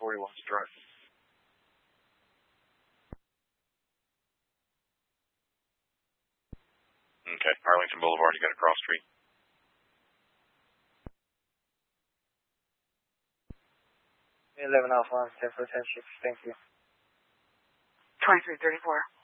40 wants to drive. Okay, Arlington Boulevard, you got a cross street. 11 Alpha, 10 for 10 shift, thank you. 2334.